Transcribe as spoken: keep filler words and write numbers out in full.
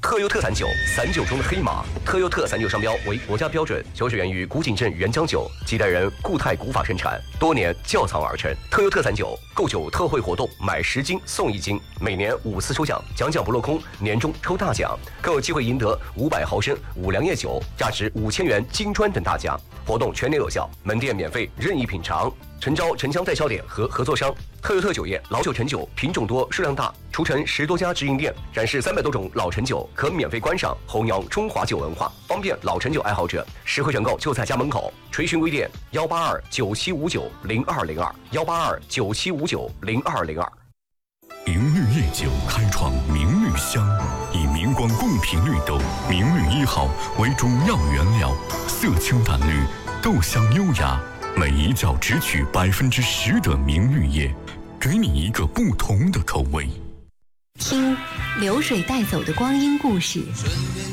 特优特散酒，散酒中的黑马。特优特散酒商标为国家标准，酒水源于古井镇原浆酒，几代人固态古法生产，多年窖藏而成。特优特散酒购酒特惠活动，买十斤送一斤，每年五次抽奖，奖奖不落空，年终抽大奖，更有机会赢得五百毫升五粮液酒，价值五千元金砖等大奖。活动全年有效，门店免费任意品尝。诚招城乡代销点和合作商。特优特酒业老酒陈酒品种多数量大，除城十多家直营店，展示三百多种老陈酒，可免费观赏，弘扬中华酒文化，方便老陈酒爱好者实惠选购就在家门口。垂询微店幺八二九七五九零二零二幺八二九七五九零二零二。 明绿夜酒开创明绿香，以明光贡品绿豆明绿一号为主要原料，色清淡绿，豆香优雅，每一窖只取百分之十的明绿叶，给你一个不同的口味。 听流水带走的光阴故事。